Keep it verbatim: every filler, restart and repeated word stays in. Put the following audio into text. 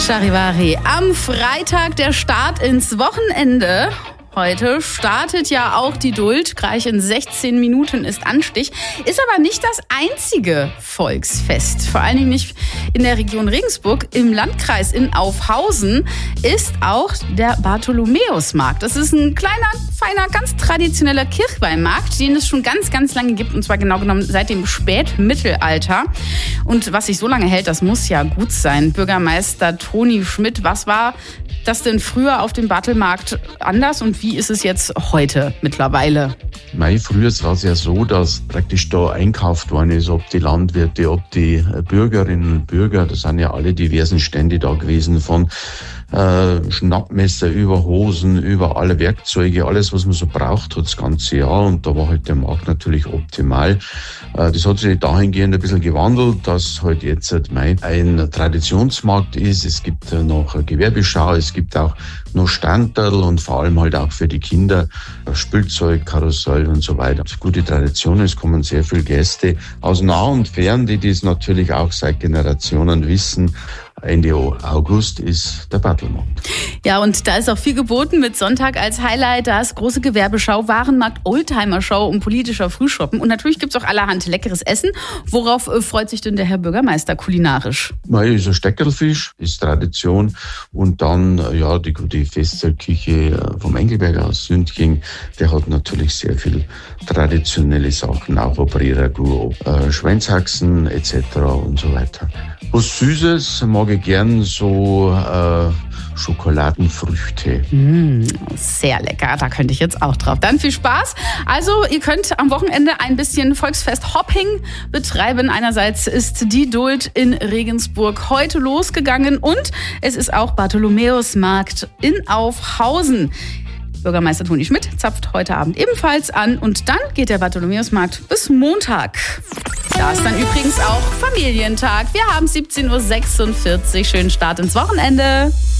Charivari. Am Freitag der Start ins Wochenende. Heute startet ja auch die Duld. Gleich in sechzehn Minuten ist Anstich. Ist aber nicht das einzige Volksfest. Vor allen Dingen nicht in der Region Regensburg. Im Landkreis in Aufhausen ist auch der Bartholomäusmarkt. Das ist ein kleiner, feiner, ganz traditioneller Kirchweihmarkt, den es schon ganz, ganz lange gibt. Und zwar genau genommen seit dem Spätmittelalter. Und was sich so lange hält, das muss ja gut sein. Bürgermeister Toni Schmidt, was war das denn früher auf dem Barthelmarkt anders und wie ist es jetzt heute mittlerweile? Mei, früher war es ja so, dass praktisch da einkauft worden ist, ob die Landwirte, ob die Bürgerinnen und Bürger, das sind ja alle diversen Stände da gewesen, von äh, Schnappmesser über Hosen, über alle Werkzeuge, alles, was man so braucht, hat das ganze Jahr. Und da war halt der Markt natürlich optimal. Äh, das hat sich dahingehend ein bisschen gewandelt, dass halt jetzt halt Mei, ein Traditionsmarkt ist. Es gibt äh, noch eine Gewerbeschau, es gibt auch noch Standerl und vor allem halt auch für die Kinder Spielzeug, Karussell und so weiter. Gute Tradition, es kommen sehr viele Gäste aus nah und fern, die das natürlich auch seit Generationen wissen. Ende August ist der Barthelmarkt. Ja, und da ist auch viel geboten mit Sonntag als Highlight. Da ist große Gewerbeschau, Warenmarkt, Oldtimer-Show und politischer Frühschoppen. Und natürlich gibt's auch allerhand leckeres Essen. Worauf äh, freut sich denn der Herr Bürgermeister kulinarisch? Mei, ist ein Steckerlfisch, ist Tradition. Und dann, ja, die gute Festsahlküche vom Engelberger aus Sündking, der hat natürlich sehr viel traditionelle Sachen, auch Obreragu, äh, Schweinshaxen et cetera und so weiter. Was Süßes mag ich gern, so äh, Schokoladenfrüchte. Mm, sehr lecker, da könnte ich jetzt auch drauf. Dann viel Spaß. Also ihr könnt am Wochenende ein bisschen Volksfest-Hopping betreiben. Einerseits ist die Duld in Regensburg heute losgegangen und es ist auch Bartholomäusmarkt in Aufhausen. Bürgermeister Toni Schmidt zapft heute Abend ebenfalls an und dann geht der Bartholomäusmarkt bis Montag. Da ist dann übrigens auch Familientag. Wir haben siebzehn Uhr sechsundvierzig. Schönen Start ins Wochenende.